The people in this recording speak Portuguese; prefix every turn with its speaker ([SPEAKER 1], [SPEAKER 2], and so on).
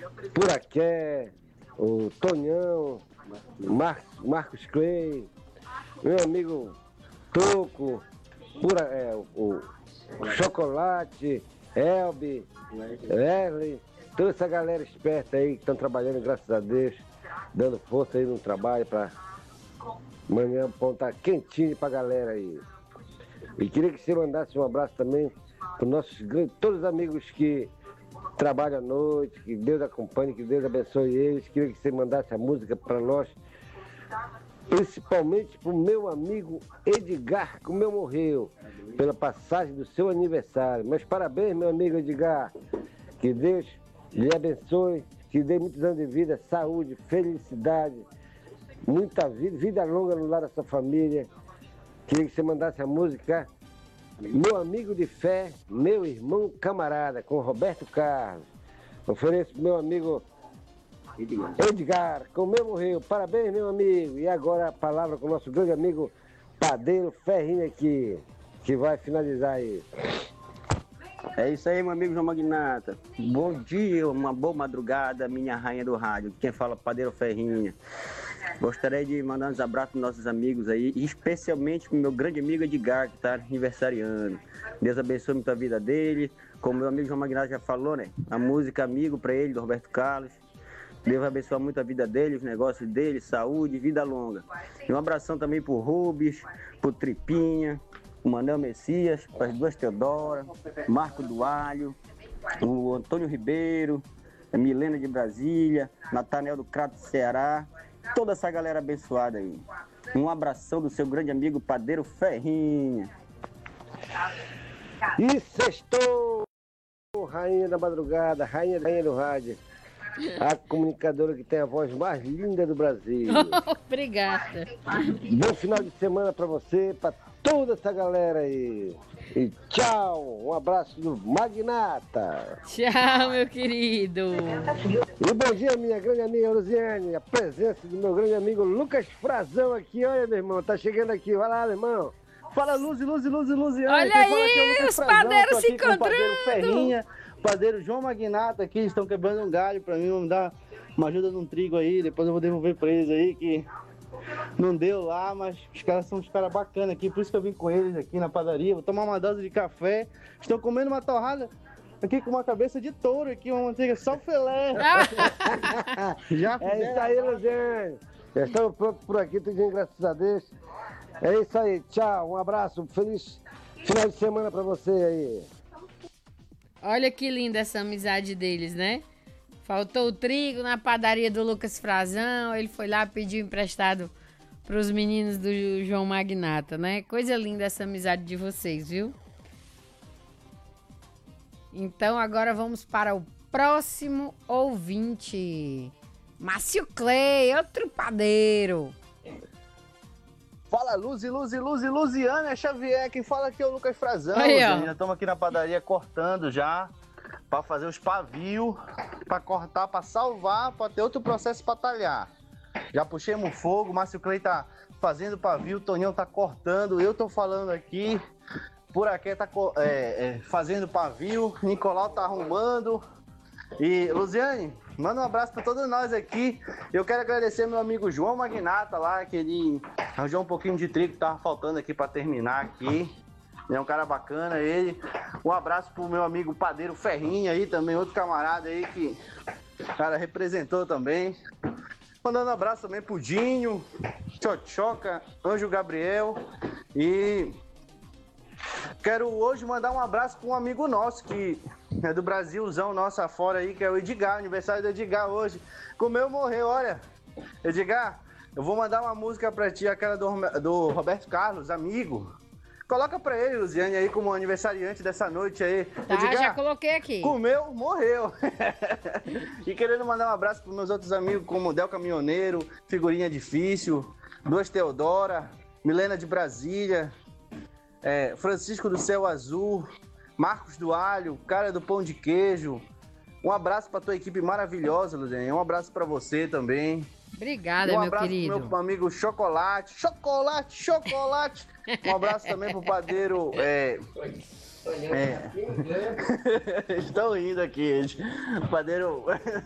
[SPEAKER 1] Puraqué, o Tonhão, Marcos Clay, meu amigo Toco, o Chocolate, Elbi, Wesley, toda essa galera esperta aí que estão trabalhando, graças a Deus, dando força aí no trabalho para amanhã apontar quentinho pra galera aí. E queria que você mandasse um abraço também para nossos todos os amigos que trabalham à noite, que Deus acompanhe, que Deus abençoe eles. Queria que você mandasse a música para nós, principalmente para o meu amigo Edgar, que o meu morreu, pela passagem do seu aniversário. Mas parabéns, meu amigo Edgar, que Deus lhe abençoe, que dê muitos anos de vida, saúde, felicidade, muita vida longa no lar da sua família. Queria que você mandasse a música Meu Amigo de Fé, Meu Irmão Camarada, com Roberto Carlos. Ofereço pro meu amigo Edgar, com o meu morreu. Parabéns, meu amigo. E agora a palavra com o nosso grande amigo Padeiro Ferrinha aqui, que vai finalizar aí.
[SPEAKER 2] É isso aí, meu amigo João Magnata. Bom dia, uma boa madrugada, minha rainha do rádio. Quem fala, Padeiro Ferrinha. Gostaria de mandar uns abraços para nossos amigos aí, especialmente para o meu grande amigo Edgar, que está aniversariando. Deus abençoe muito a vida dele. Como meu amigo João Magnata já falou, né? A música Amigo para ele, do Roberto Carlos. Deus abençoe muito a vida dele, os negócios dele, saúde, vida longa. E um abração também para o Rubens, para o Tripinha, o Manel Messias, para as duas Teodora, Marco do Alho, o Antônio Ribeiro, a Milena de Brasília, Natanel do Crato Ceará, toda essa galera abençoada aí. Um abração do seu grande amigo Padeiro Ferrinha.
[SPEAKER 1] E sextou, rainha da madrugada, rainha do rádio. A comunicadora que tem a voz mais linda do Brasil.
[SPEAKER 3] Obrigada.
[SPEAKER 1] Bom final de semana para você, para toda essa galera aí. E tchau, um abraço do Magnata.
[SPEAKER 3] Tchau, meu querido.
[SPEAKER 1] E bom dia, minha grande amiga Luziane. A presença do meu grande amigo Lucas Frazão aqui. Olha, meu irmão, tá chegando aqui. Vai lá, meu irmão.
[SPEAKER 4] Fala, Luziane.
[SPEAKER 3] Olha aí, os padeiros se encontrando.
[SPEAKER 4] Ferrinha, padeiro João Magnata aqui, estão quebrando um galho pra mim, vamos dar uma ajuda num trigo aí, depois eu vou devolver pra eles aí, que não deu lá, mas os caras são uns caras bacanas aqui, por isso que eu vim com eles aqui na padaria, vou tomar uma dose de café, estão comendo uma torrada aqui com uma cabeça de touro aqui, uma manteiga só filé.
[SPEAKER 1] Já é isso aí, Luziane. Estamos prontos por aqui, tudinho, graças a Deus. É isso aí, tchau, um abraço, feliz final de semana pra você aí.
[SPEAKER 3] Olha que linda essa amizade deles, né? Faltou o trigo na padaria do Lucas Frazão, ele foi lá pedir emprestado pros meninos do João Magnata, né? Coisa linda essa amizade de vocês, viu? Então agora vamos para o próximo ouvinte. Márcio Clay, outro padeiro.
[SPEAKER 4] Fala, Luziana Xavier, quem fala aqui é o Lucas Frazão.
[SPEAKER 3] Aí,
[SPEAKER 4] Já estamos aqui na padaria cortando já, para fazer os pavios, para cortar, para salvar, para ter outro processo para talhar. Já puxemos o fogo, o Márcio Clay tá fazendo pavio, o Tonhão tá cortando, eu tô falando aqui, Puraqué tá fazendo pavio, Nicolau tá arrumando. E, Luziane, manda um abraço para todos nós aqui. Eu quero agradecer meu amigo João Magnata lá, que ele arranjou um pouquinho de trigo que tava faltando aqui para terminar aqui. É um cara bacana ele. Um abraço pro meu amigo Padeiro Ferrinha aí também, outro camarada aí que o cara representou também. Mandando um abraço também pro Dinho, Tchotchoca, Anjo Gabriel. E quero hoje mandar um abraço para um amigo nosso que é do Brasilzão nosso afora aí, que é o Edgar, aniversário do Edgar hoje. Comeu, morreu, olha. Edgar, eu vou mandar uma música pra ti, aquela do Roberto Carlos, amigo. Coloca pra ele, Luziane, aí como aniversariante dessa noite aí.
[SPEAKER 3] Tá,
[SPEAKER 4] Edgar,
[SPEAKER 3] já coloquei aqui.
[SPEAKER 4] Comeu, morreu. E querendo mandar um abraço pros meus outros amigos, como Del Caminhoneiro, Figurinha Difícil, Duas Teodora, Milena de Brasília, Francisco do Céu Azul, Marcos do Alho, Cara do Pão de Queijo. Um abraço pra tua equipe maravilhosa, Luziane. Um abraço pra você também.
[SPEAKER 3] Obrigada,
[SPEAKER 4] meu
[SPEAKER 3] meu querido.
[SPEAKER 4] Um abraço pro meu amigo Chocolate. Um abraço também pro padeiro. Estão rindo aqui, gente. O padeiro.